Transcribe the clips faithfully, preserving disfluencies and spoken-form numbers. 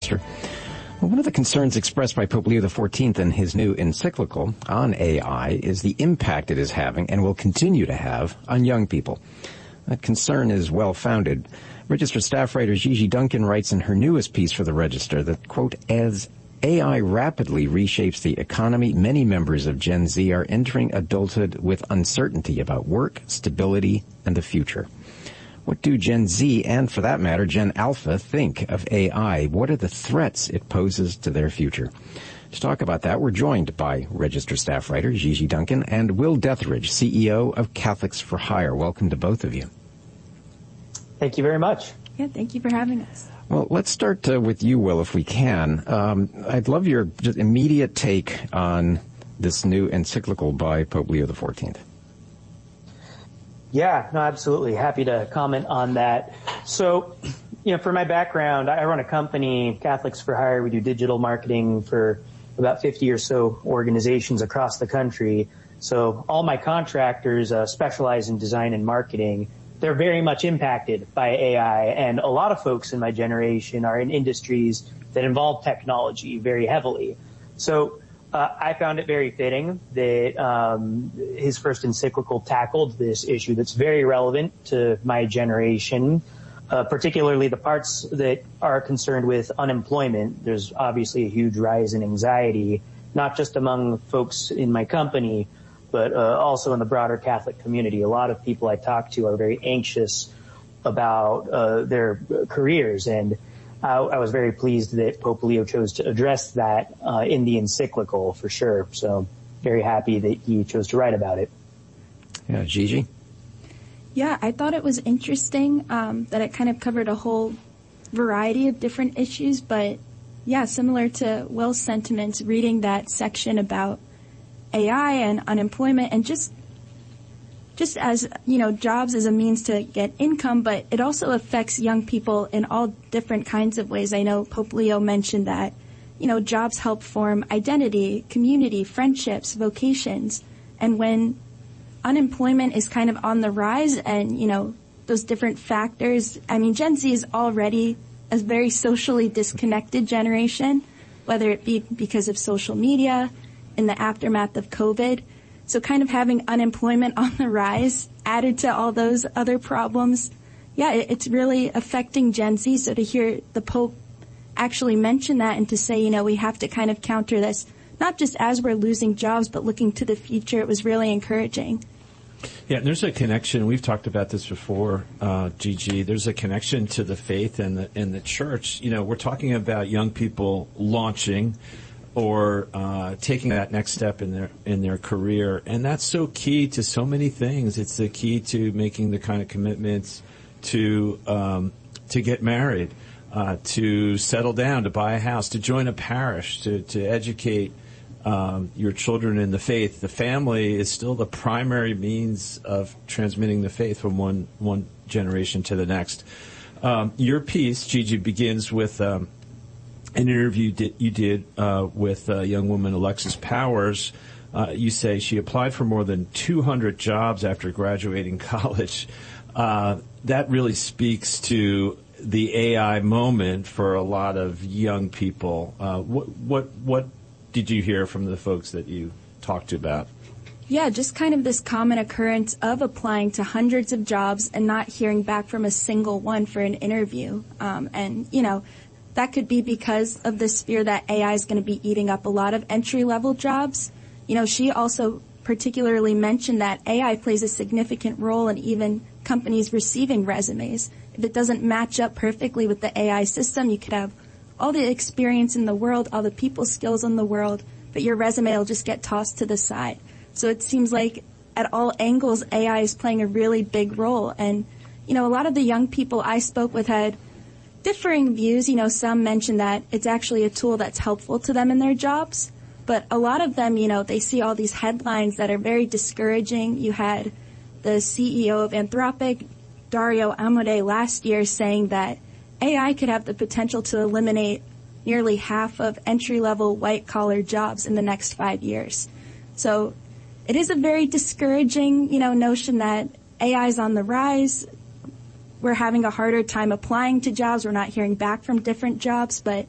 Register. Well, one of the concerns expressed by Pope Leo the fourteenth in his new encyclical on A I is the impact it is having and will continue to have on young people. That concern is well-founded. Register staff writer Gigi Duncan writes in her newest piece for the Register that, quote, as A I rapidly reshapes the economy, many members of Gen Z are entering adulthood with uncertainty about work, stability, and the future. What do Gen Z, and for that matter, Gen Alpha, think of A I? What are the threats it poses to their future? To talk about that, we're joined by Register staff writer Gigi Duncan and Will Deathridge, C E O of Catholics for Hire. Welcome to both of you. Thank you very much. Yeah, thank you for having us. Well, let's start uh, with you, Will, if we can. Um, I'd love your just immediate take on this new encyclical by Pope Leo the fourteenth. Yeah, no, absolutely. Happy to comment on that. So, you know, for my background, I run a company, Catholics for Hire. We do digital marketing for about fifty or so organizations across the country. So all my contractors uh, specialize in design and marketing. They're very much impacted by A I, and a lot of folks in my generation are in industries that involve technology very heavily. So uh, I found it very fitting that um, his first encyclical tackled this issue that's very relevant to my generation, uh, particularly the parts that are concerned with unemployment. There's obviously a huge rise in anxiety, not just among folks in my company, but uh, also in the broader Catholic community. A lot of people I talk to are very anxious about uh, their careers, and I, I was very pleased that Pope Leo chose to address that uh, in the encyclical, for sure. So very happy that he chose to write about it. Yeah, Gigi? Yeah, I thought it was interesting um, that it kind of covered a whole variety of different issues, but yeah, similar to Will's sentiments, reading that section about A I and unemployment and just just as, you know, jobs as a means to get income, but it also affects young people in all different kinds of ways. I know Pope Leo mentioned that, you know, jobs help form identity, community, friendships, vocations. And when unemployment is kind of on the rise and, you know, those different factors, I mean, Gen Z is already a very socially disconnected generation, whether it be because of social media, in the aftermath of COVID. So kind of having unemployment on the rise added to all those other problems, yeah, it's really affecting Gen Z. So to hear the Pope actually mention that and to say, you know, we have to kind of counter this, not just as we're losing jobs, but looking to the future, it was really encouraging. Yeah, there's a connection. We've talked about this before, uh, Gigi. There's a connection to the faith and the, and the church. You know, we're talking about young people launching or uh, taking that next step in their in their career, and that's so key to so many things. It's the key to making the kind of commitments to um, to get married, uh, to settle down, to buy a house, to join a parish, to to educate um, your children in the faith. The family is still the primary means of transmitting the faith from one one generation to the next. Um, your piece, Gigi, begins with Um, an interview you did uh, with a young woman, Alexis Powers. Uh, you say she applied for more than two hundred jobs after graduating college. Uh, that really speaks to the A I moment for a lot of young people. Uh, what what what did you hear from the folks that you talked to about? Yeah, just kind of this common occurrence of applying to hundreds of jobs and not hearing back from a single one for an interview. Um, and, you know, that could be because of this fear that A I is going to be eating up a lot of entry-level jobs. You know, she also particularly mentioned that A I plays a significant role in even companies receiving resumes. If it doesn't match up perfectly with the A I system, you could have all the experience in the world, all the people skills in the world, but your resume will just get tossed to the side. So it seems like at all angles, A I is playing a really big role. And, you know, a lot of the young people I spoke with had differing views. You know, some mentioned that it's actually a tool that's helpful to them in their jobs. But a lot of them, you know, they see all these headlines that are very discouraging. You had the C E O of Anthropic, Dario Amodei, last year saying that A I could have the potential to eliminate nearly half of entry-level white-collar jobs in the next five years. So it is a very discouraging, you know, notion that A I is on the rise. We're having a harder time applying to jobs. We're not hearing back from different jobs, but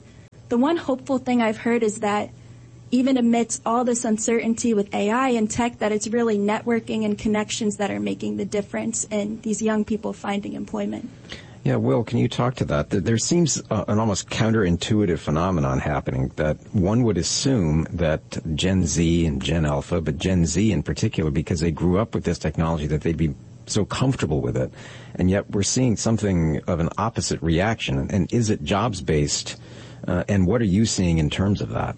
the one hopeful thing I've heard is that even amidst all this uncertainty with A I and tech, that it's really networking and connections that are making the difference in these young people finding employment. Yeah, Will, can you talk to that? There seems uh, an almost counterintuitive phenomenon happening that one would assume that Gen Z and Gen Alpha, but Gen Z in particular, because they grew up with this technology, that they'd be so comfortable with it. And yet we're seeing something of an opposite reaction. And is it jobs-based? Uh, and what are you seeing in terms of that?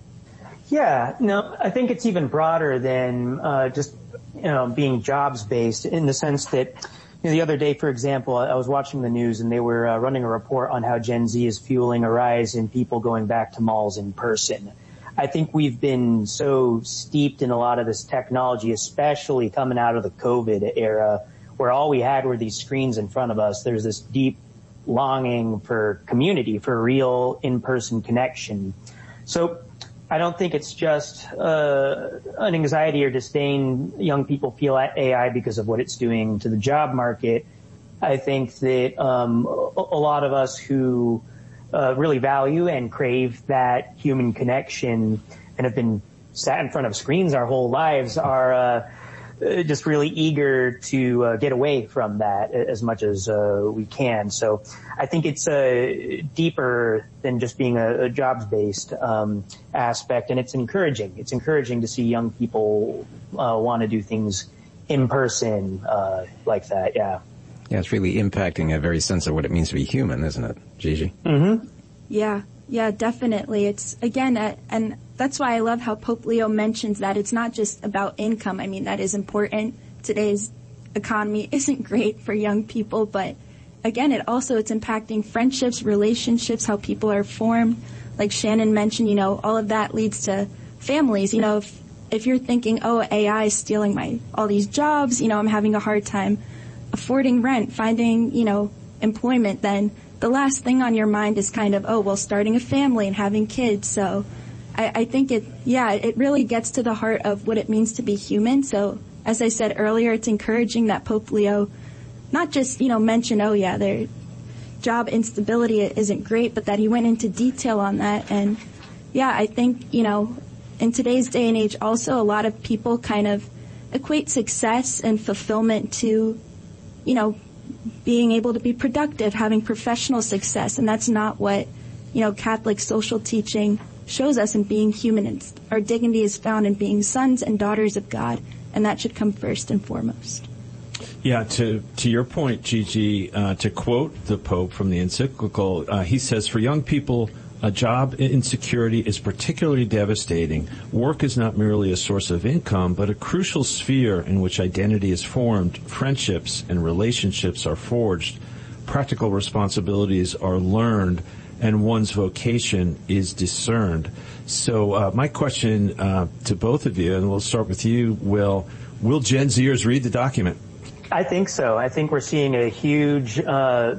Yeah, no, I think it's even broader than uh, just, you know, being jobs-based in the sense that, you know, the other day, for example, I was watching the news and they were uh, running a report on how Gen Z is fueling a rise in people going back to malls in person. I think we've been so steeped in a lot of this technology, especially coming out of the COVID era, where all we had were these screens in front of us. There's this deep longing for community, for real in-person connection. So I don't think it's just uh, an anxiety or disdain young people feel at A I because of what it's doing to the job market. I think that um, a, a lot of us who uh, really value and crave that human connection and have been sat in front of screens our whole lives are uh, just really eager to uh, get away from that as much as uh, we can. So I think it's uh, deeper than just being a, a jobs-based um, aspect, and it's encouraging. It's encouraging to see young people uh, want to do things in person uh, like that, yeah. Yeah, it's really impacting a very sense of what it means to be human, isn't it, Gigi? Mm-hmm. Yeah, yeah, definitely. It's, again, uh, and that's why I love how Pope Leo mentions that it's not just about income. I mean, that is important. Today's economy isn't great for young people, but again, it also, it's impacting friendships, relationships, how people are formed. Like Shannon mentioned, you know, all of that leads to families. You know, if, if you're thinking, oh, A I is stealing my, all these jobs, you know, I'm having a hard time affording rent, finding, you know, employment, then the last thing on your mind is kind of, oh, well, starting a family and having kids. So I, I think it, yeah, it really gets to the heart of what it means to be human. So as I said earlier, it's encouraging that Pope Leo not just, you know, mention, oh, yeah, their job instability isn't great, but that he went into detail on that. And, yeah, I think, you know, in today's day and age also a lot of people kind of equate success and fulfillment to, you know, being able to be productive, having professional success. And that's not what, you know, Catholic social teaching shows us in being human. And our dignity is found in being sons and daughters of God, and that should come first and foremost. Yeah, to to your point, Gigi, uh, to quote the Pope from the encyclical, uh, he says, for young people, a job insecurity is particularly devastating. Work is not merely a source of income, but a crucial sphere in which identity is formed, friendships and relationships are forged, practical responsibilities are learned, and one's vocation is discerned. So uh, my question uh, to both of you, and we'll start with you, Will, will Gen Zers read the document? I think so. I think we're seeing a huge uh,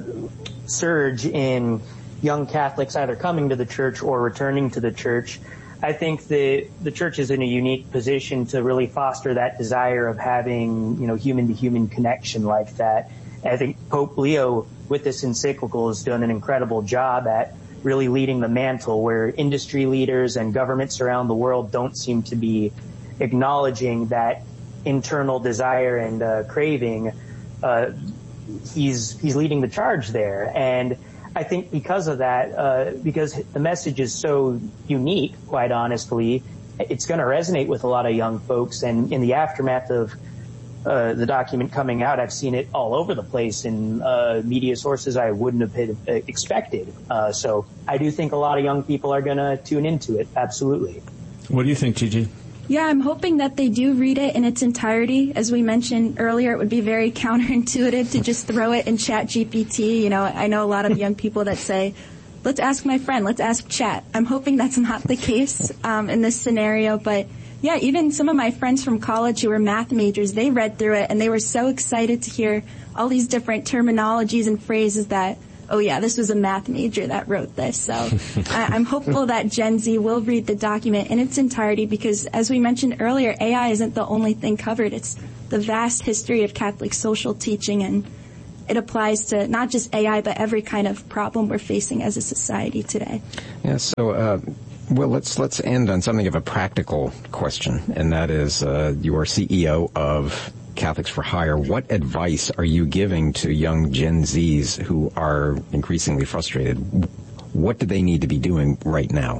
surge in young Catholics either coming to the church or returning to the church. I think the the church is in a unique position to really foster that desire of having, you know, human-to-human connection like that. And I think Pope Leo, with this encyclical, has done an incredible job at really leading the mantle where industry leaders and governments around the world don't seem to be acknowledging that internal desire and uh, craving. Uh, he's he's leading the charge there. And I think because of that, uh, because the message is so unique, quite honestly, it's going to resonate with a lot of young folks. And in the aftermath of uh, the document coming out, I've seen it all over the place in uh, media sources I wouldn't have had expected. Uh, so I do think a lot of young people are going to tune into it. Absolutely. What do you think, Gigi? Yeah, I'm hoping that they do read it in its entirety. As we mentioned earlier, it would be very counterintuitive to just throw it in Chat G P T. You know, I know a lot of young people that say, let's ask my friend, let's ask Chat. I'm hoping that's not the case um, in this scenario. But, yeah, even some of my friends from college who were math majors, they read through it, and they were so excited to hear all these different terminologies and phrases that, oh, yeah, this was a math major that wrote this. So I, I'm hopeful that Gen Z will read the document in its entirety because, as we mentioned earlier, A I isn't the only thing covered. It's the vast history of Catholic social teaching. And it applies to not just A I, but every kind of problem we're facing as a society today. Yeah, so, uh, well, let's let's end on something of a practical question, and that is uh, you are C E O of Catholics for Hire. What advice are you giving to young Gen Zs who are increasingly frustrated? What do they need to be doing right now?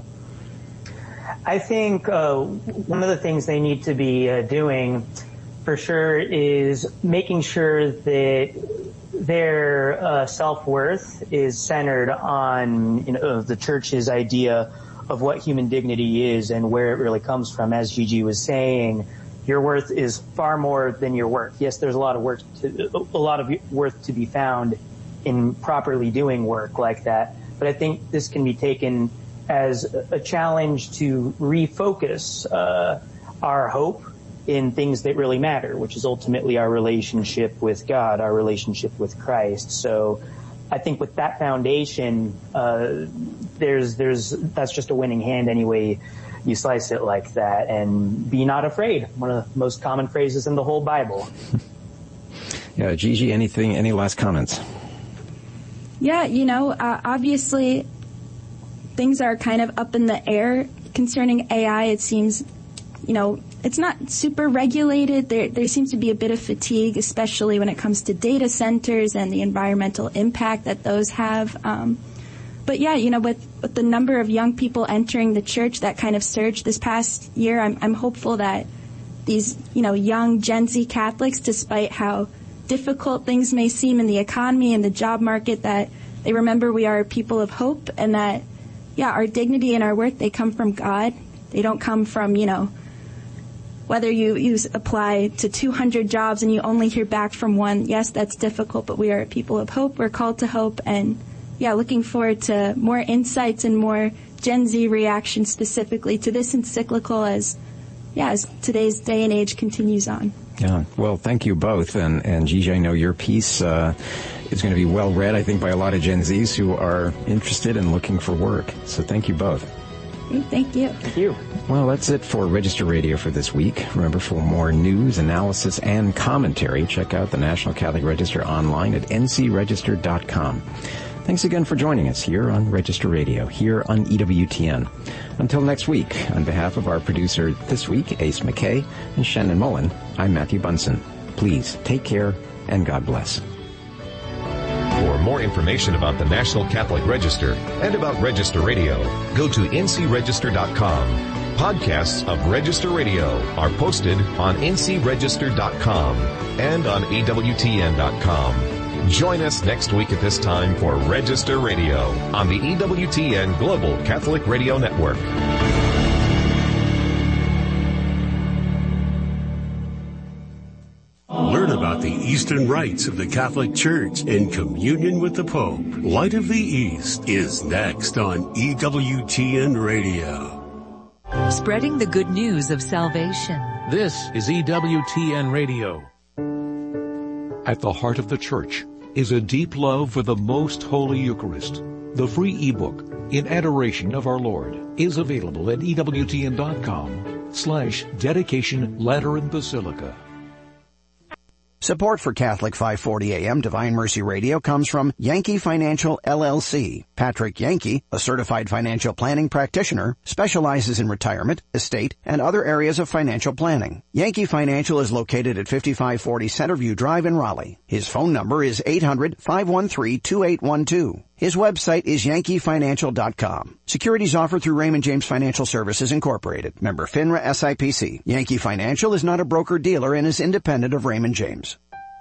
I think uh, one of the things they need to be uh, doing for sure is making sure that their uh, self-worth is centered on, you know, the church's idea of what human dignity is and where it really comes from. As Gigi was saying, your worth is far more than your worth. Yes, there's a lot of work, to, a lot of worth to be found in properly doing work like that. But I think this can be taken as a challenge to refocus uh, our hope in things that really matter, which is ultimately our relationship with God, our relationship with Christ. So I think with that foundation, uh, there's, there's, that's just a winning hand anyway you slice it like that. And be not afraid, one of the most common phrases in the whole Bible. Yeah, Gigi, anything, any last comments? Yeah, you know, uh, obviously things are kind of up in the air concerning A I. It seems, you know, it's not super regulated. There, there seems to be a bit of fatigue, especially when it comes to data centers and the environmental impact that those have. Um, but yeah, you know, with, with the number of young people entering the church that kind of surged this past year, I'm, I'm hopeful that these, you know, young Gen Z Catholics, despite how difficult things may seem in the economy and the job market, that they remember we are a people of hope, and that, yeah, our dignity and our worth, they come from God. They don't come from, you know, whether you, you apply to two hundred jobs and you only hear back from one. Yes, that's difficult, but we are a people of hope. We're called to hope. And, yeah, looking forward to more insights and more Gen Z reaction specifically to this encyclical as, yeah, as today's day and age continues on. Yeah, well, thank you both. And, and Gigi, I know your piece uh, is going to be well read, I think, by a lot of Gen Zs who are interested in looking for work. So thank you both. Thank you. Thank you. Well, that's it for Register Radio for this week. Remember, for more news, analysis, and commentary, check out the National Catholic Register online at n c register dot com. Thanks again for joining us here on Register Radio, here on E W T N. Until next week, on behalf of our producer this week, Ace McKay, and Shannon Mullen, I'm Matthew Bunson. Please take care, and God bless. For more information about the National Catholic Register and about Register Radio, go to n c register dot com. Podcasts of Register Radio are posted on n c register dot com and on e w t n dot com. Join us next week at this time for Register Radio on the E W T N Global Catholic Radio Network. Learn about the Eastern rites of the Catholic Church in communion with the Pope. Light of the East is next on E W T N Radio. Spreading the good news of salvation. This is E W T N Radio. At the heart of the Church is a deep love for the Most Holy Eucharist. The free ebook, In Adoration of Our Lord, is available at E W T N dot com slash dedication Lateran Basilica. Support for Catholic five forty A M Divine Mercy Radio comes from Yankee Financial L L C. Patrick Yankee, a certified financial planning practitioner, specializes in retirement, estate, and other areas of financial planning. Yankee Financial is located at fifty-five forty Centerview Drive in Raleigh. His phone number is eight hundred, five one three, two eight one two. His website is yankee financial dot com. Securities offered through Raymond James Financial Services Incorporated. Member FINRA S I P C. Yankee Financial is not a broker-dealer and is independent of Raymond James.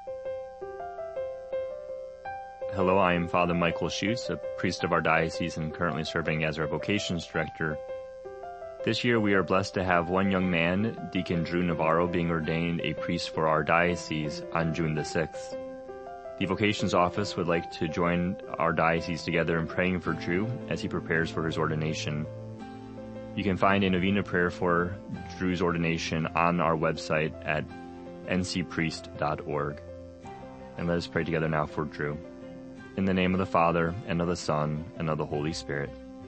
Hello, I am Father Michael Schutz, a priest of our diocese and currently serving as our vocations director. This year we are blessed to have one young man, Deacon Drew Navarro, being ordained a priest for our diocese on June the sixth. The vocations office would like to join our diocese together in praying for Drew as he prepares for his ordination. You can find a novena prayer for Drew's ordination on our website at n c priest dot org. And let us pray together now for Drew. In the name of the Father, and of the Son, and of the Holy Spirit.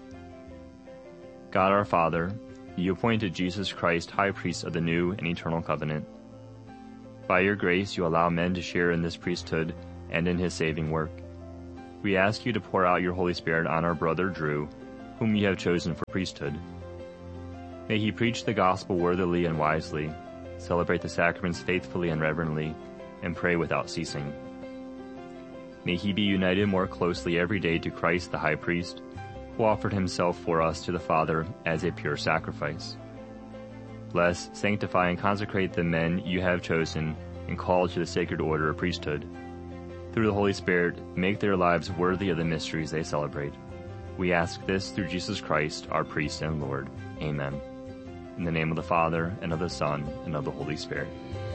God our Father, you appointed Jesus Christ high priest of the new and eternal covenant. By your grace you allow men to share in this priesthood and in his saving work. We ask you to pour out your Holy Spirit on our brother Drew, whom you have chosen for priesthood. May he preach the gospel worthily and wisely, celebrate the sacraments faithfully and reverently, and pray without ceasing. May he be united more closely every day to Christ the high priest, who offered himself for us to the Father as a pure sacrifice. Bless, sanctify, and consecrate the men you have chosen and called to the sacred order of priesthood. Through the Holy Spirit, make their lives worthy of the mysteries they celebrate. We ask this through Jesus Christ, our priest and Lord. Amen. In the name of the Father, and of the Son, and of the Holy Spirit.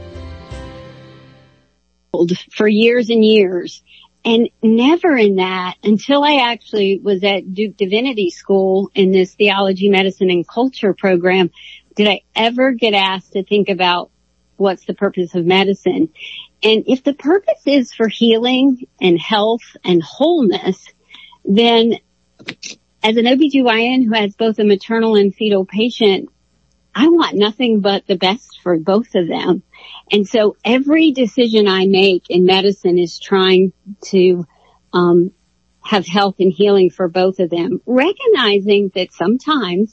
For years and years. And never in that, until I actually was at Duke Divinity School in this theology, medicine, and culture program, did I ever get asked to think about what's the purpose of medicine. And if the purpose is for healing and health and wholeness, then as an O B G Y N who has both a maternal and fetal patient, I want nothing but the best for both of them. And so every decision I make in medicine is trying to um have health and healing for both of them, recognizing that sometimes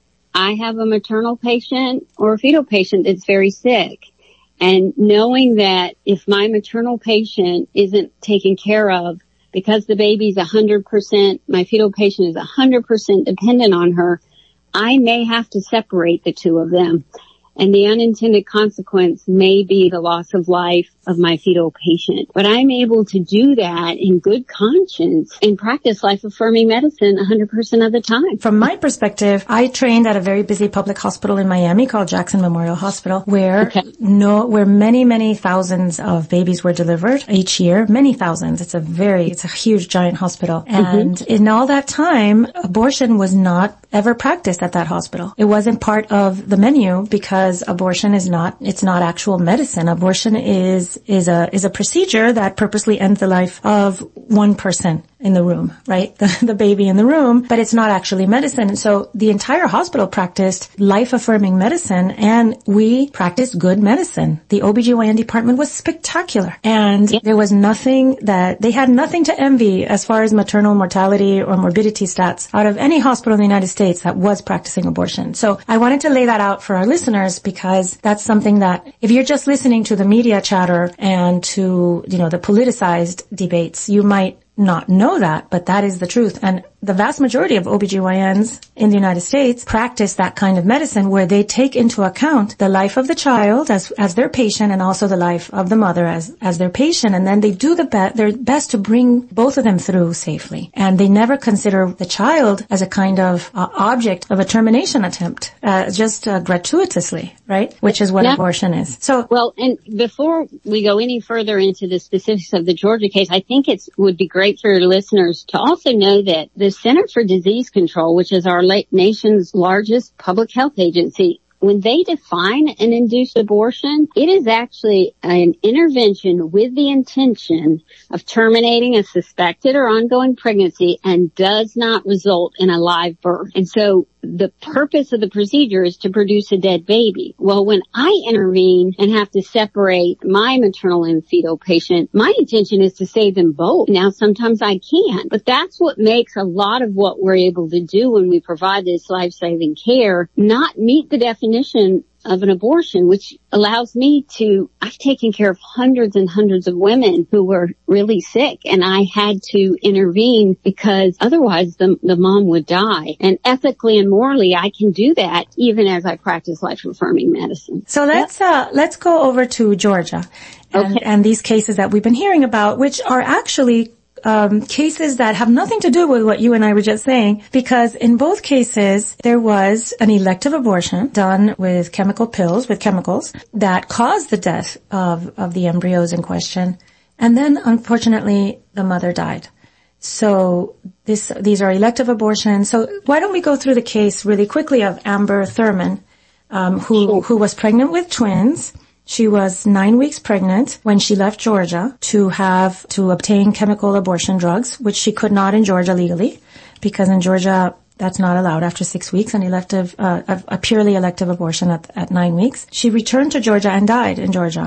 I have a maternal patient or a fetal patient that's very sick. And knowing that if my maternal patient isn't taken care of because the baby's one hundred percent, my fetal patient is one hundred percent dependent on her, I may have to separate the two of them. And the unintended consequence may be the loss of life of my fetal patient. But I'm able to do that in good conscience and practice life-affirming medicine one hundred percent of the time. From my perspective, I trained at a very busy public hospital in Miami called Jackson Memorial Hospital, where okay. no, where many, many thousands of babies were delivered each year. Many thousands. It's a very, it's a huge, giant hospital. And mm-hmm. in all that time, abortion was not ever practiced at that hospital. It wasn't part of the menu because abortion is not, it's not actual medicine. Abortion is, is a, is a procedure that purposely ends the life of one person in the room, right? The, the baby in the room, but it's not actually medicine. And so the entire hospital practiced life-affirming medicine, and we practiced good medicine. The O B G Y N department was spectacular, and yeah. there was nothing that, they had nothing to envy as far as maternal mortality or morbidity stats out of any hospital in the United States that was practicing abortion. So I wanted to lay that out for our listeners because that's something that if you're just listening to the media chatter and to, you know, the politicized debates, you might not know that, but that is the truth. And the vast majority of O B G Y Ns in the United States practice that kind of medicine where they take into account the life of the child as as their patient and also the life of the mother as as their patient, and then they do the be- their best to bring both of them through safely. And they never consider the child as a kind of uh, object of a termination attempt, uh, just uh, gratuitously, right? Which is what yeah. abortion is. So, well, and before we go any further into the specifics of the Georgia case, I think it would be great for your listeners to also know that the Center for Disease Control, which is our nation's largest public health agency, when they define an induced abortion, it is actually an intervention with the intention of terminating a suspected or ongoing pregnancy and does not result in a live birth. And so the purpose of the procedure is to produce a dead baby. Well, when I intervene and have to separate my maternal and fetal patient, my intention is to save them both. Now, sometimes I can, but that's what makes a lot of what we're able to do when we provide this life-saving care not meet the definition of an abortion, which allows me to, I've taken care of hundreds and hundreds of women who were really sick, and I had to intervene because otherwise the, the mom would die. And ethically and morally, I can do that even as I practice life-affirming medicine. So let's, uh, let's go over to Georgia and, okay. and these cases that we've been hearing about, which are actually Um, cases that have nothing to do with what you and I were just saying, because in both cases there was an elective abortion done with chemical pills, with chemicals that caused the death of, of the embryos in question. And then unfortunately the mother died. So this, these are elective abortions. So why don't we go through the case really quickly of Amber Thurman, um, who, who was pregnant with twins. She was nine weeks pregnant when she left Georgia to have, to obtain chemical abortion drugs, which she could not in Georgia legally, because in Georgia that's not allowed after six weeks, an elective, uh, a, a purely elective abortion at, at nine weeks. She returned to Georgia and died in Georgia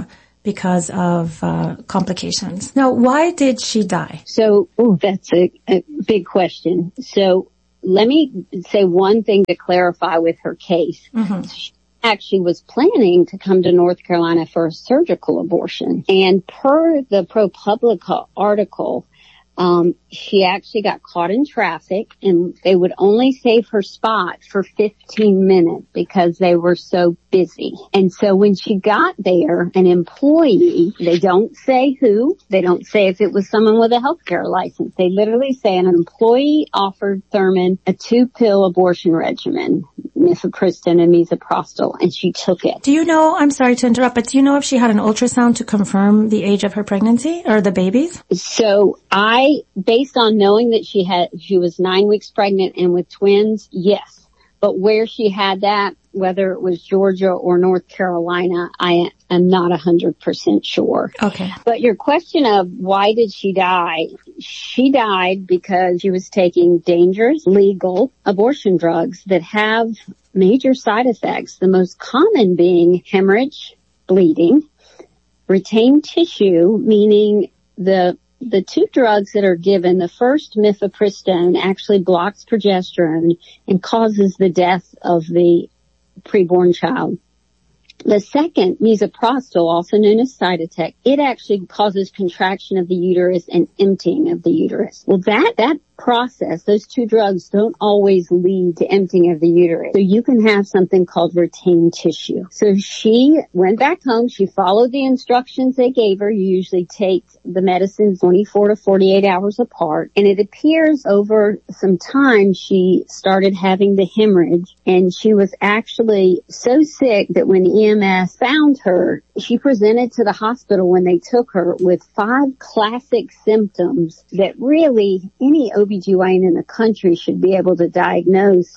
because of uh, complications. Now, why did she die? So, oh, that's a, a big question. So let me say one thing to clarify with her case. Mm-hmm. She actually was planning to come to North Carolina for a surgical abortion. And per the ProPublica article, Um, she actually got caught in traffic, and they would only save her spot for fifteen minutes because they were so busy. And so when she got there, an employee, they don't say who, they don't say if it was someone with a healthcare license. They literally say an employee offered Thurman a two-pill abortion regimen, mifepristone and misoprostol, and she took it. Do you know, I'm sorry to interrupt, but do you know if she had an ultrasound to confirm the age of her pregnancy or the babies? So I, based on knowing that she had, she was nine weeks pregnant and with twins, yes. But where she had that, whether it was Georgia or North Carolina, I am not a hundred percent sure. Okay. But your question of why did she die? She died because she was taking dangerous, legal abortion drugs that have major side effects. The most common being hemorrhage, bleeding, retained tissue, meaning the The two drugs that are given, the first, mifepristone, actually blocks progesterone and causes the death of the preborn child. The second, misoprostol, also known as Cytotec, it actually causes contraction of the uterus and emptying of the uterus. Well, that, that process, those two drugs don't always lead to emptying of the uterus. So you can have something called retained tissue. So she went back home. She followed the instructions they gave her. You usually take the medicines twenty-four to forty-eight hours apart. And it appears over some time she started having the hemorrhage, and she was actually so sick that when E M S found her, she presented to the hospital when they took her with five classic symptoms that really any O B G Y N in the country should be able to diagnose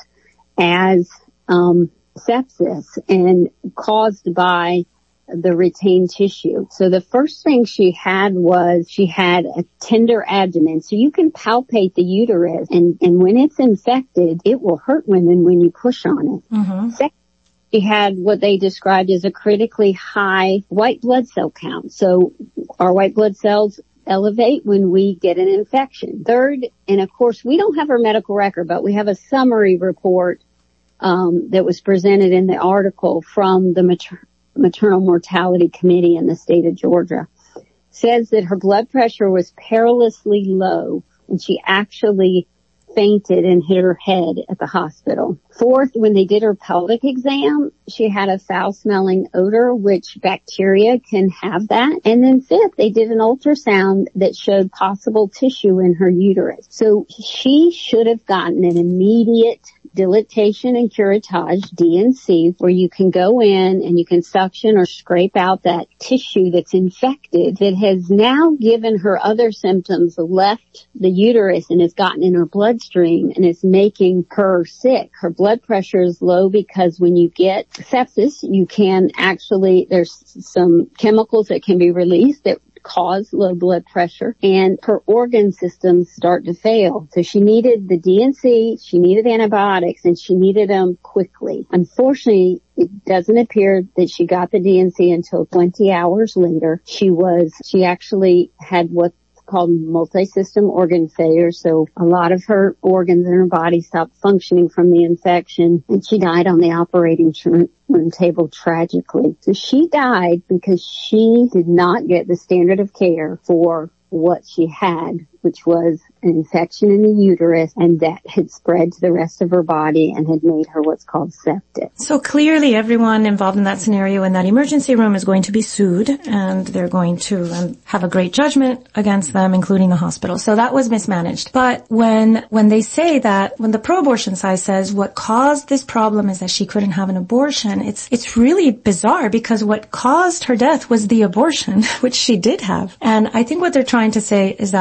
as um sepsis and caused by the retained tissue. So the first thing she had was she had a tender abdomen. So you can palpate the uterus, and, and when it's infected, it will hurt women when you push on it. Mm-hmm. Second, she had what they described as a critically high white blood cell count. So our white blood cells elevate when we get an infection. Third, and of course we don't have her medical record, but we have a summary report um that was presented in the article from the mater- maternal mortality committee in the state of Georgia. Says that her blood pressure was perilously low, and she actually fainted and hit her head at the hospital. Fourth, when they did her pelvic exam, she had a foul-smelling odor, which bacteria can have that. And then fifth, they did an ultrasound that showed possible tissue in her uterus. So she should have gotten an immediate dilatation and curettage, D and C, where you can go in and you can suction or scrape out that tissue that's infected that has now given her other symptoms, left the uterus and has gotten in her bloodstream and is making her sick. Her blood pressure is low because when you get sepsis, you can actually, there's some chemicals that can be released that cause low blood pressure, and her organ systems start to fail. So she needed the D and C, she needed antibiotics, and she needed them quickly. Unfortunately, it doesn't appear that she got the D and C until twenty hours later. She was, she actually had what's called multi-system organ failure. So a lot of her organs in her body stopped functioning from the infection, and she died on the operating room table tragically. So she died because she did not get the standard of care for what she had, which was an infection in the uterus, and that had spread to the rest of her body and had made her what's called septic. So clearly everyone involved in that scenario in that emergency room is going to be sued, and they're going to um, have a great judgment against them, including the hospital. So that was mismanaged. But when when they say that, when the pro-abortion side says what caused this problem is that she couldn't have an abortion, it's it's really bizarre, because what caused her death was the abortion, which she did have. And I think what they're trying to say is that if she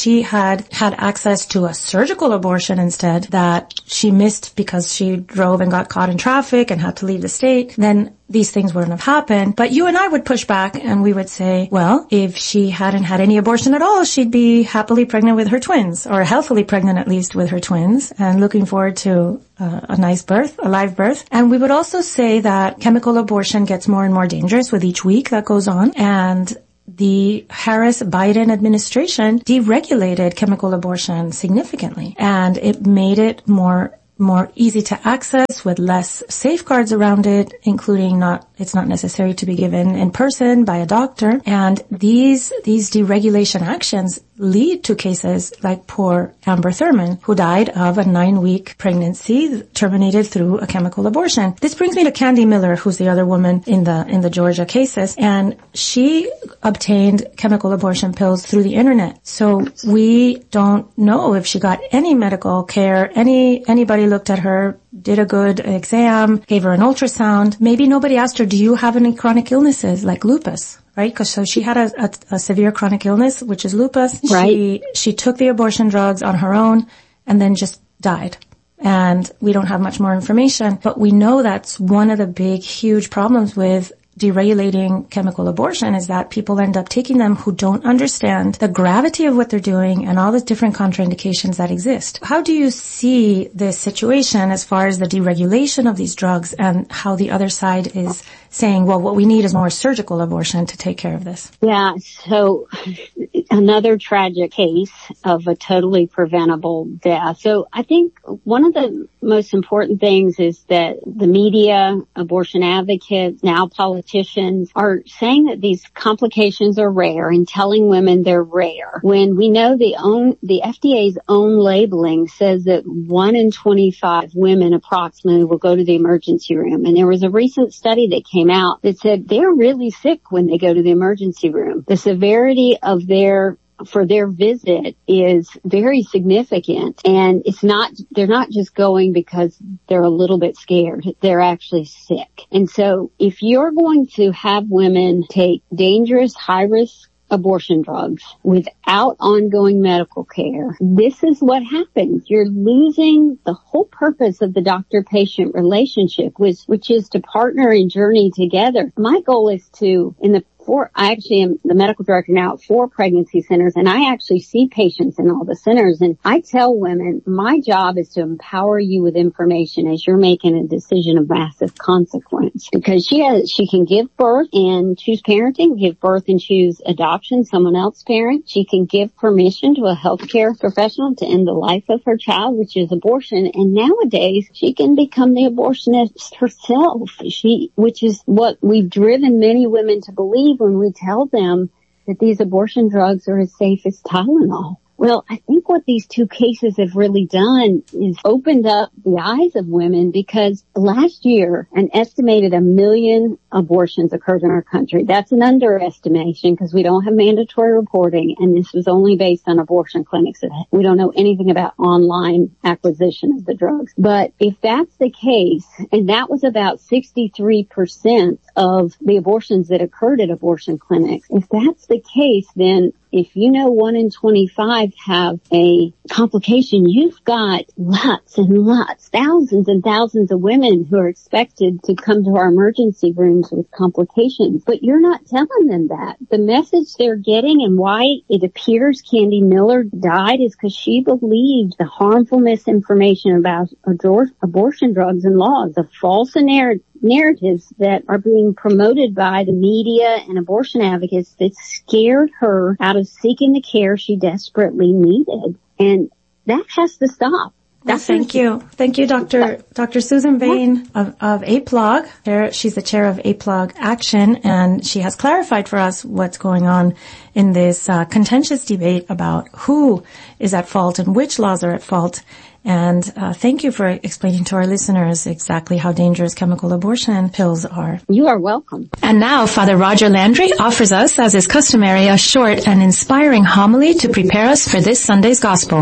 she had had access to a surgical abortion instead that she missed because she drove and got caught in traffic and had to leave the state, then these things wouldn't have happened. But you and I would push back and we would say, well, if she hadn't had any abortion at all, she'd be happily pregnant with her twins, or healthily pregnant at least with her twins, and looking forward to uh, a nice birth, a live birth. And we would also say that chemical abortion gets more and more dangerous with each week that goes on, and the Harris-Biden administration deregulated chemical abortion significantly, and it made it more more easy to access with less safeguards around it, including not, it's not necessary to be given in person by a doctor. And these, these deregulation actions lead to cases like poor Amber Thurman, who died of a nine-week pregnancy terminated through a chemical abortion. This brings me to Candy Miller, who's the other woman in the, in the Georgia cases, and she obtained chemical abortion pills through the internet. So we don't know if she got any medical care, any, anybody looked at her, did a good exam, gave her an ultrasound. Maybe nobody asked her, do you have any chronic illnesses like lupus? Right? Because so she had a, a, a severe chronic illness, which is lupus. Right. She, she took the abortion drugs on her own and then just died. And we don't have much more information, but we know that's one of the big, huge problems with deregulating chemical abortion is that people end up taking them who don't understand the gravity of what they're doing and all the different contraindications that exist. How do you see this situation as far as the deregulation of these drugs and how the other side is saying, well, what we need is more surgical abortion to take care of this? Yeah, so another tragic case of a totally preventable death. So I think one of the most important things is that the media, abortion advocates, now politicians are saying that these complications are rare and telling women they're rare, when we know the own, the F D A's own labeling says that one in twenty-five women approximately will go to the emergency room. And there was a recent study that came out that said they're really sick when they go to the emergency room. The severity of their for their visit is very significant, and it's not, they're not just going because they're a little bit scared. They're actually sick. And so if you're going to have women take dangerous, high-risk abortion drugs without ongoing medical care, this is what happens. You're losing the whole purpose of the doctor-patient relationship, which, which is to partner and journey together. My goal is to, in the Four, I actually am the medical director now at four pregnancy centers, and I actually see patients in all the centers. And I tell women, my job is to empower you with information as you're making a decision of massive consequence. Because she has, she can give birth and choose parenting, give birth and choose adoption, someone else parent. She can give permission to a healthcare professional to end the life of her child, which is abortion. And nowadays, she can become the abortionist herself. She, which is what we've driven many women to believe when we tell them that these abortion drugs are as safe as Tylenol. Well, I think what these two cases have really done is opened up the eyes of women, because last year an estimated a million abortions occurred in our country. That's an underestimation because we don't have mandatory reporting, and this was only based on abortion clinics. We don't know anything about online acquisition of the drugs. But if that's the case, and that was about sixty-three percent of the abortions that occurred at abortion clinics, if that's the case, then if you know one in twenty-five have a complication, you've got lots and lots, thousands and thousands of women who are expected to come to our emergency rooms with complications. But you're not telling them that. The message they're getting and why it appears Candy Miller died is because she believed the harmful misinformation about abortion drugs and laws, the false narrative narratives that are being promoted by the media and abortion advocates that scared her out of seeking the care she desperately needed. And that has to stop. Well, thank you. Thank you, Doctor Doctor Susan Bain of, of A P L O G. She's the chair of A P L O G Action, and she has clarified for us what's going on in this uh, contentious debate about who is at fault and which laws are at fault. And uh, thank you for explaining to our listeners exactly how dangerous chemical abortion pills are. You are welcome. And now Father Roger Landry offers us, as is customary, a short and inspiring homily to prepare us for this Sunday's Gospel.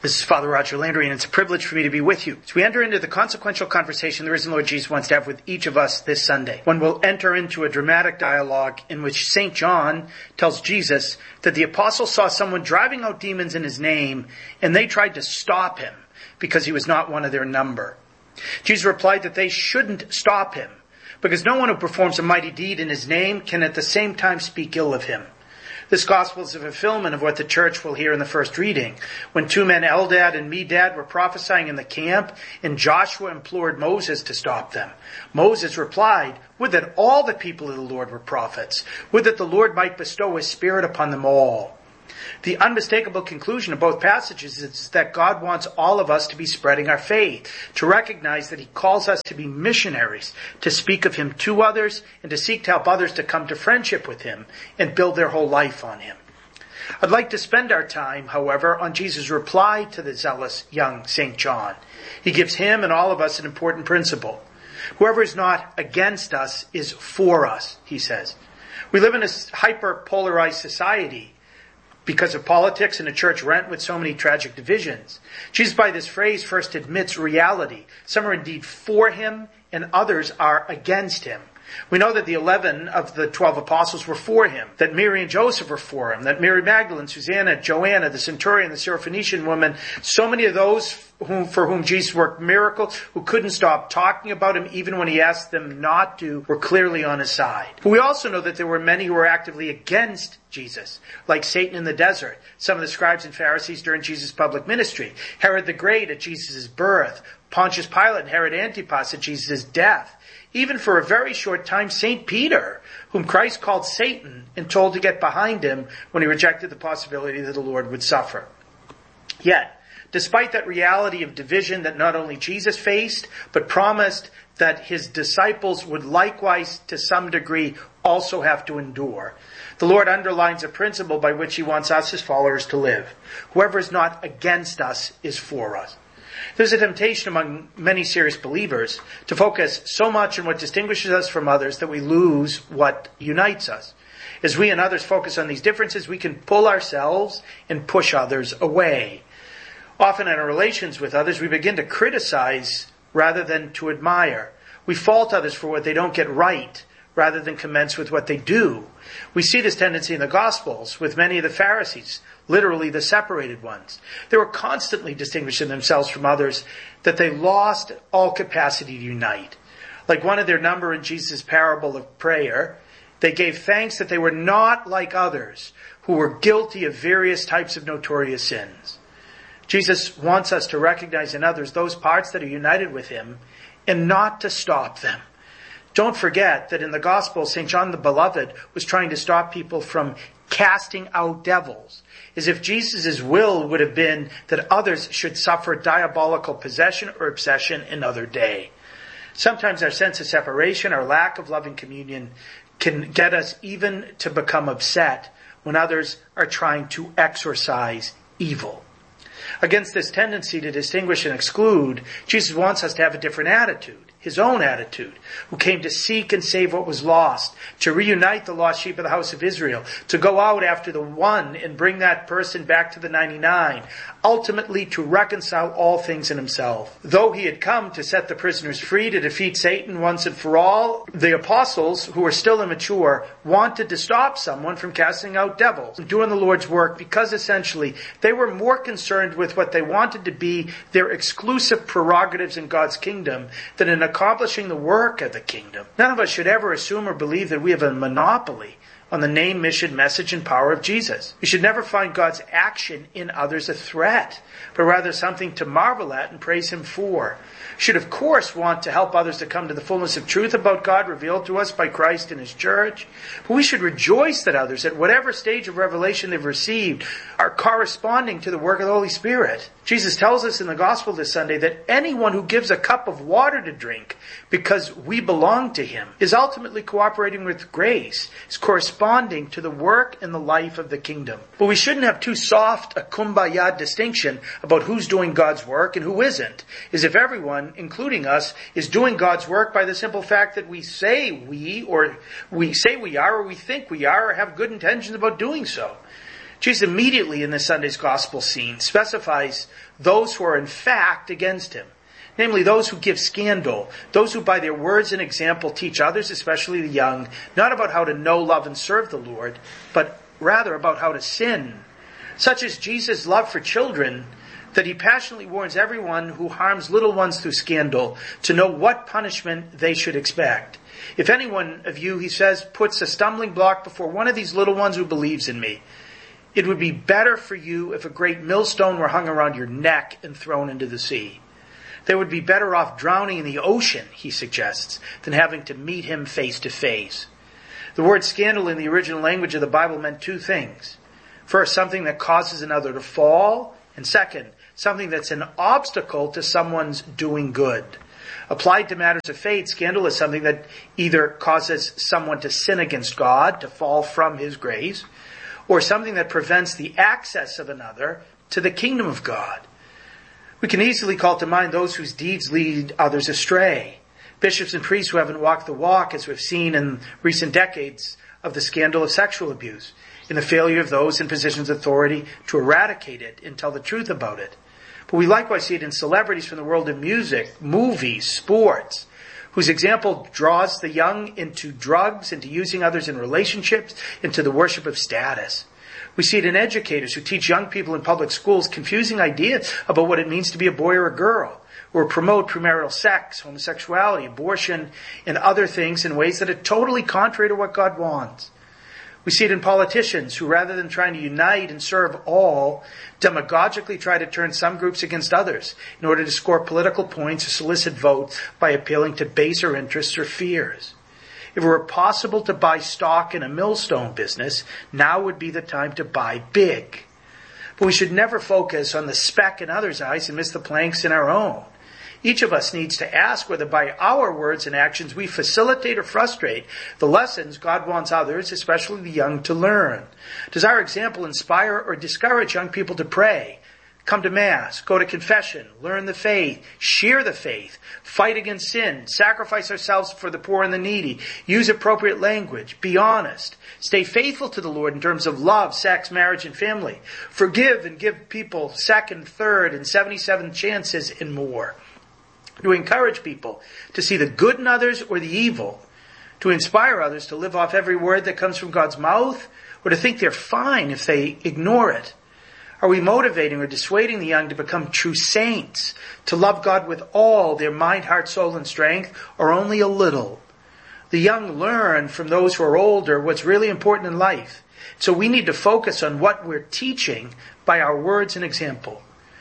This is Father Roger Landry, and it's a privilege for me to be with you as we enter into the consequential conversation the risen Lord Jesus wants to have with each of us this Sunday. One will enter into a dramatic dialogue in which Saint John tells Jesus that the apostles saw someone driving out demons in his name, and they tried to stop him because he was not one of their number. Jesus replied that they shouldn't stop him, because no one who performs a mighty deed in his name can at the same time speak ill of him. This gospel is a fulfillment of what the church will hear in the first reading. When two men, Eldad and Medad, were prophesying in the camp, and Joshua implored Moses to stop them. Moses replied, "Would that all the people of the Lord were prophets. Would that the Lord might bestow his Spirit upon them all." The unmistakable conclusion of both passages is that God wants all of us to be spreading our faith, to recognize that he calls us to be missionaries, to speak of him to others, and to seek to help others to come to friendship with him and build their whole life on him. I'd like to spend our time, however, on Jesus' reply to the zealous young Saint John. He gives him and all of us an important principle. Whoever is not against us is for us, he says. We live in a hyper-polarized society because of politics and a church rent with so many tragic divisions. Jesus, by this phrase, first admits reality. Some are indeed for him, and others are against him. We know that the eleven of the twelve apostles were for him, that Mary and Joseph were for him, that Mary Magdalene, Susanna, Joanna, the centurion, the Syrophoenician woman, so many of those whom, for whom Jesus worked miracles, who couldn't stop talking about him even when he asked them not to, were clearly on his side. But we also know that there were many who were actively against Jesus, like Satan in the desert, some of the scribes and Pharisees during Jesus' public ministry, Herod the Great at Jesus' birth, Pontius Pilate and Herod Antipas at Jesus' death. Even for a very short time, Saint Peter, whom Christ called Satan and told to get behind him when he rejected the possibility that the Lord would suffer. Yet, despite that reality of division that not only Jesus faced, but promised that his disciples would likewise, to some degree, also have to endure, the Lord underlines a principle by which he wants us as followers to live. Whoever is not against us is for us. There's a temptation among many serious believers to focus so much on what distinguishes us from others that we lose what unites us. As we and others focus on these differences, we can pull ourselves and push others away. Often in our relations with others, we begin to criticize rather than to admire. We fault others for what they don't get right rather than commence with what they do. We see this tendency in the Gospels with many of the Pharisees, literally the separated ones. They were constantly distinguishing themselves from others that they lost all capacity to unite. Like one of their number in Jesus' parable of prayer, they gave thanks that they were not like others who were guilty of various types of notorious sins. Jesus wants us to recognize in others those parts that are united with him and not to stop them. Don't forget that in the Gospel, Saint John the Beloved was trying to stop people from casting out devils, as if Jesus' will would have been that others should suffer diabolical possession or obsession another day. Sometimes our sense of separation, our lack of loving communion, can get us even to become upset when others are trying to exorcise evil. Against this tendency to distinguish and exclude, Jesus wants us to have a different attitude. His own attitude, who came to seek and save what was lost, to reunite the lost sheep of the house of Israel, to go out after the one and bring that person back to the ninety-nine, ultimately to reconcile all things in himself. Though he had come to set the prisoners free, to defeat Satan once and for all, the apostles, who were still immature, wanted to stop someone from casting out devils, doing the Lord's work, because essentially they were more concerned with what they wanted to be their exclusive prerogatives in God's kingdom than in accomplishing the work of the kingdom. None of us should ever assume or believe that we have a monopoly on the name, mission, message, and power of Jesus. We should never find God's action in others a threat, but rather something to marvel at and praise him for. We should, of course, want to help others to come to the fullness of truth about God revealed to us by Christ and his church. But we should rejoice that others, at whatever stage of revelation they've received, are corresponding to the work of the Holy Spirit. Jesus tells us in the Gospel this Sunday that anyone who gives a cup of water to drink because we belong to him is ultimately cooperating with grace, is corresponding to the work and the life of the kingdom. But we shouldn't have too soft a kumbaya distinction about who's doing God's work and who isn't, as if everyone, including us, is doing God's work by the simple fact that we say we, or we say we are, or we think we are, or have good intentions about doing so. Jesus immediately in this Sunday's gospel scene specifies those who are in fact against him. Namely, those who give scandal, those who by their words and example teach others, especially the young, not about how to know, love, and serve the Lord, but rather about how to sin. Such is Jesus' love for children, that he passionately warns everyone who harms little ones through scandal to know what punishment they should expect. If any one of you, he says, puts a stumbling block before one of these little ones who believes in me, it would be better for you if a great millstone were hung around your neck and thrown into the sea. They would be better off drowning in the ocean, he suggests, than having to meet him face to face. The word scandal in the original language of the Bible meant two things. First, something that causes another to fall, and second, something that's an obstacle to someone's doing good. Applied to matters of faith, scandal is something that either causes someone to sin against God, to fall from his grace, or something that prevents the access of another to the kingdom of God. We can easily call to mind those whose deeds lead others astray. Bishops and priests who haven't walked the walk, as we've seen in recent decades of the scandal of sexual abuse, in the failure of those in positions of authority to eradicate it and tell the truth about it. But we likewise see it in celebrities from the world of music, movies, sports, whose example draws the young into drugs, into using others in relationships, into the worship of status. We see it in educators who teach young people in public schools confusing ideas about what it means to be a boy or a girl, or promote premarital sex, homosexuality, abortion, and other things in ways that are totally contrary to what God wants. We see it in politicians who, rather than trying to unite and serve all, demagogically try to turn some groups against others in order to score political points or solicit votes by appealing to baser interests or fears. If it were possible to buy stock in a millstone business, now would be the time to buy big. But we should never focus on the speck in others' eyes and miss the planks in our own. Each of us needs to ask whether by our words and actions we facilitate or frustrate the lessons God wants others, especially the young, to learn. Does our example inspire or discourage young people to pray, come to Mass, go to confession, learn the faith, share the faith, fight against sin, sacrifice ourselves for the poor and the needy, use appropriate language, be honest, stay faithful to the Lord in terms of love, sex, marriage, and family, forgive and give people second, third, and seventy-seven chances and more, to encourage people to see the good in others or the evil, to inspire others to live off every word that comes from God's mouth, or to think they're fine if they ignore it? Are we motivating or dissuading the young to become true saints, to love God with all their mind, heart, soul, and strength, or only a little? The young learn from those who are older what's really important in life. So we need to focus on what we're teaching by our words and example.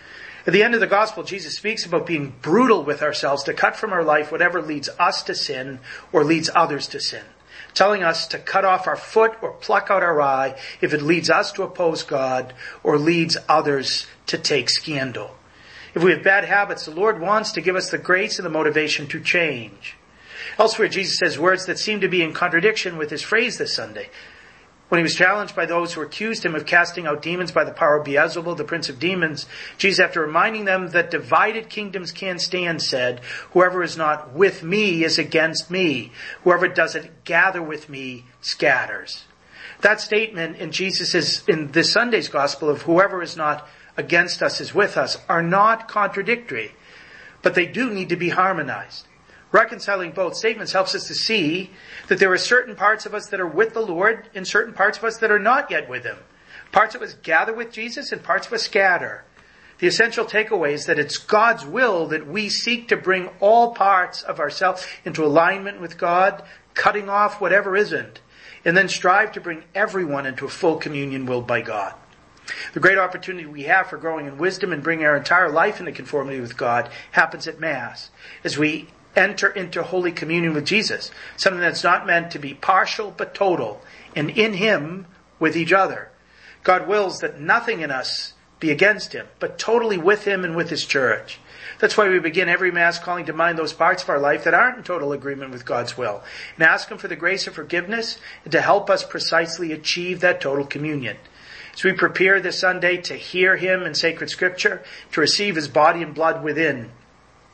At the end of the gospel, Jesus speaks about being brutal with ourselves to cut from our life whatever leads us to sin or leads others to sin, telling us to cut off our foot or pluck out our eye if it leads us to oppose God or leads others to take scandal. If we have bad habits, the Lord wants to give us the grace and the motivation to change. Elsewhere, Jesus says words that seem to be in contradiction with his phrase this Sunday. When he was challenged by those who accused him of casting out demons by the power of Beelzebul, the prince of demons, Jesus, after reminding them that divided kingdoms can't stand, said, "Whoever is not with me is against me. Whoever doesn't gather with me scatters." That statement in Jesus' in this Sunday's gospel of whoever is not against us is with us are not contradictory, but they do need to be harmonized. Reconciling both statements helps us to see that there are certain parts of us that are with the Lord and certain parts of us that are not yet with him. Parts of us gather with Jesus and parts of us scatter. The essential takeaway is that it's God's will that we seek to bring all parts of ourselves into alignment with God, cutting off whatever isn't, and then strive to bring everyone into a full communion willed by God. The great opportunity we have for growing in wisdom and bringing our entire life into conformity with God happens at Mass, as we enter into Holy Communion with Jesus, something that's not meant to be partial but total, and in him with each other. God wills that nothing in us be against him, but totally with him and with his church. That's why we begin every Mass calling to mind those parts of our life that aren't in total agreement with God's will, and ask him for the grace of forgiveness and to help us precisely achieve that total communion. As we prepare this Sunday to hear him in sacred scripture, to receive his body and blood within,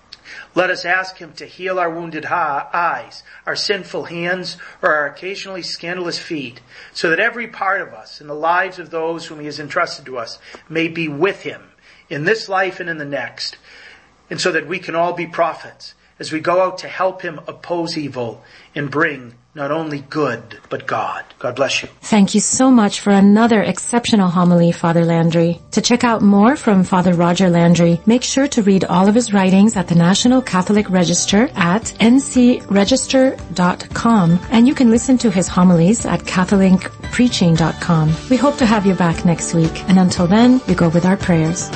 Let us ask him to heal our wounded ha- eyes, our sinful hands, or our occasionally scandalous feet, so that every part of us and the lives of those whom he has entrusted to us may be with him in this life and in the next, and so that we can all be prophets as we go out to help him oppose evil and bring not only good, but God. God bless you. Thank you so much for another exceptional homily, Father Landry. To check out more from Father Roger Landry, make sure to read all of his writings at the National Catholic Register at n c register dot com, and you can listen to his homilies at catholic preaching dot com. We hope to have you back next week, and until then, we go with our prayers.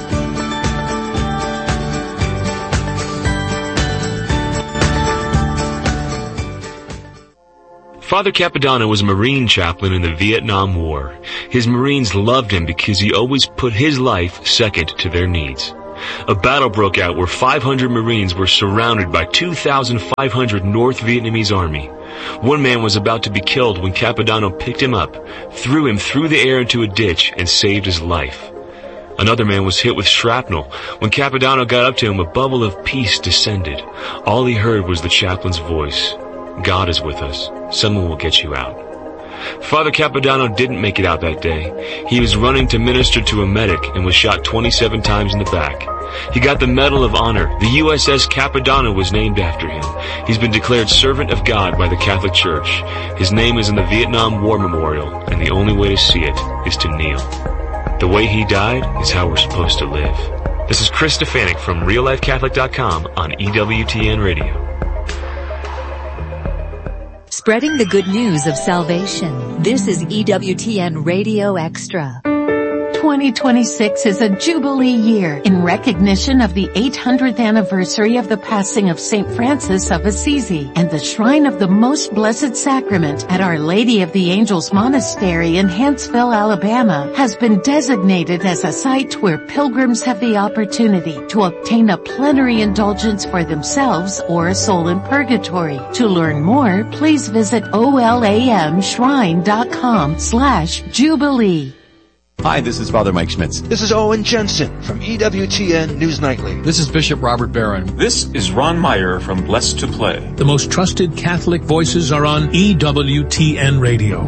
Father Capodanno was a Marine chaplain in the Vietnam War. His Marines loved him because he always put his life second to their needs. A battle broke out where five hundred Marines were surrounded by two thousand five hundred North Vietnamese army. One man was about to be killed when Capodanno picked him up, threw him through the air into a ditch, and saved his life. Another man was hit with shrapnel. When Capodanno got up to him, a bubble of peace descended. All he heard was the chaplain's voice. God is with us. Someone will get you out. Father Capodanno didn't make it out that day. He was running to minister to a medic and was shot twenty-seven times in the back. He got the Medal of Honor. The U S S Capodanno was named after him. He's been declared Servant of God by the Catholic Church. His name is in the Vietnam War Memorial, and the only way to see it is to kneel. The way he died is how we're supposed to live. This is Chris Stefanik from real life catholic dot com on E W T N Radio. Spreading the good news of salvation. This is E W T N Radio Extra. twenty twenty-six is a Jubilee year in recognition of the eight hundredth anniversary of the passing of Saint Francis of Assisi, and the Shrine of the Most Blessed Sacrament at Our Lady of the Angels Monastery in Huntsville, Alabama, has been designated as a site where pilgrims have the opportunity to obtain a plenary indulgence for themselves or a soul in purgatory. To learn more, please visit olamshrine.com slash Jubilee. Hi, this is Father Mike Schmitz. This is Owen Jensen from E W T N News Nightly. This is Bishop Robert Barron. This is Ron Meyer from Blessed to Play. The most trusted Catholic voices are on E W T N Radio.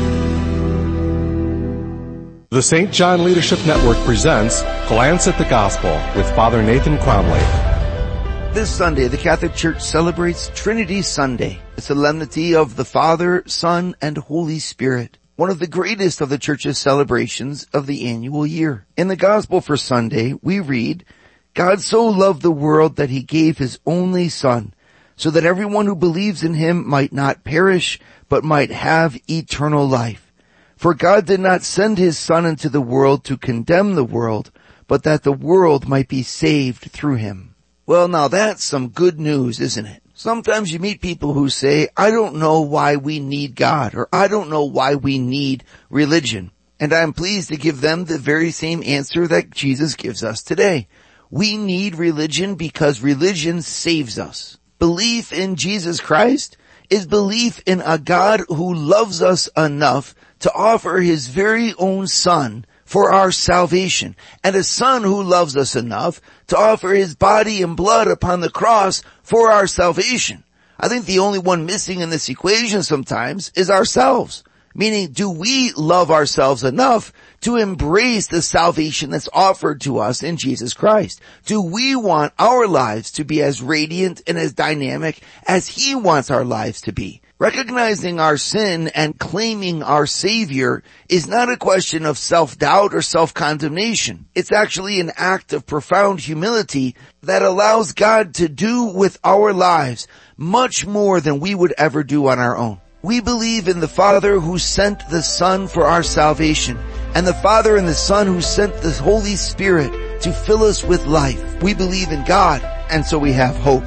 The Saint John Leadership Network presents Glance at the Gospel with Father Nathan Cromley. This Sunday, the Catholic Church celebrates Trinity Sunday, a solemnity of the Father, Son, and Holy Spirit, one of the greatest of the Church's celebrations of the annual year. In the Gospel for Sunday, we read, God so loved the world that he gave his only Son, so that everyone who believes in him might not perish, but might have eternal life. For God did not send his Son into the world to condemn the world, but that the world might be saved through him. Well, now that's some good news, isn't it? Sometimes you meet people who say, I don't know why we need God, or I don't know why we need religion. And I'm pleased to give them the very same answer that Jesus gives us today. We need religion because religion saves us. Belief in Jesus Christ is belief in a God who loves us enough to offer his very own Son for our salvation, and a Son who loves us enough to offer his body and blood upon the cross for our salvation. I think the only one missing in this equation sometimes is ourselves. Meaning, do we love ourselves enough to embrace the salvation that's offered to us in Jesus Christ? Do we want our lives to be as radiant and as dynamic as he wants our lives to be? Recognizing our sin and claiming our Savior is not a question of self-doubt or self-condemnation. It's actually an act of profound humility that allows God to do with our lives much more than we would ever do on our own. We believe in the Father who sent the Son for our salvation, and the Father and the Son who sent the Holy Spirit to fill us with life. We believe in God, and so we have hope.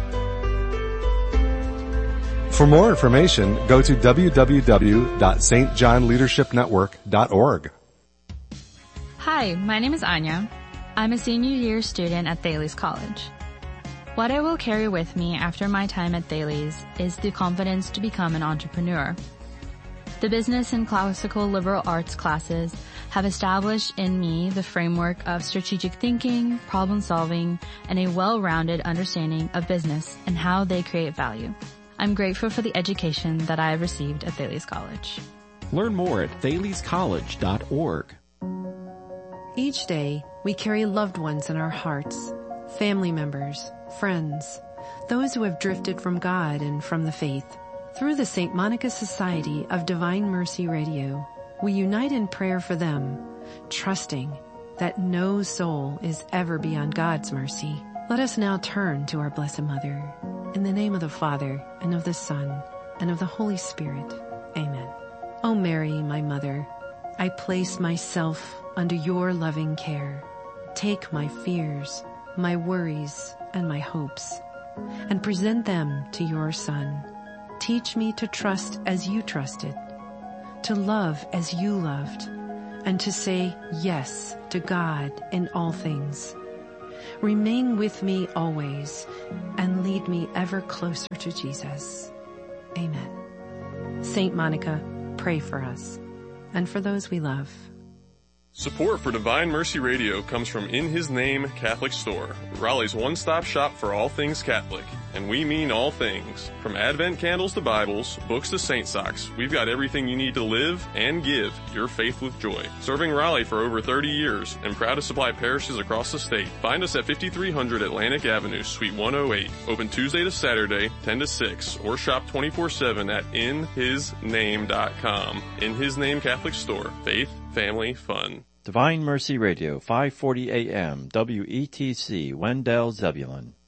For more information, go to w w w dot s t john leadership network dot org. Hi, my name is Anya. I'm a senior year student at Thales College. What I will carry with me after my time at Thales is the confidence to become an entrepreneur. The business and classical liberal arts classes have established in me the framework of strategic thinking, problem solving, and a well-rounded understanding of business and how they create value. I'm grateful for the education that I have received at Thales College. Learn more at thales college dot org. Each day, we carry loved ones in our hearts, family members, friends, those who have drifted from God and from the faith. Through the Saint Monica Society of Divine Mercy Radio, we unite in prayer for them, trusting that no soul is ever beyond God's mercy. Let us now turn to our Blessed Mother. In the name of the Father, and of the Son, and of the Holy Spirit. Amen. O Mary, my Mother, I place myself under your loving care. Take my fears, my worries, and my hopes, and present them to your Son. Teach me to trust as you trusted, to love as you loved, and to say yes to God in all things. Remain with me always, and lead me ever closer to Jesus. Amen. Saint Monica, pray for us, and for those we love. Support for Divine Mercy Radio comes from In His Name Catholic Store, Raleigh's one-stop shop for all things Catholic. And we mean all things. From Advent candles to Bibles, books to saint socks, we've got everything you need to live and give your faith with joy. Serving Raleigh for over thirty years and proud to supply parishes across the state. Find us at fifty-three hundred Atlantic Avenue, Suite one oh eight. Open Tuesday to Saturday, ten to six, or shop twenty-four seven at in his name dot com. In His Name Catholic Store. Faith, family, fun. Divine Mercy Radio, five forty A M, W E T C, Wendell, Zebulon.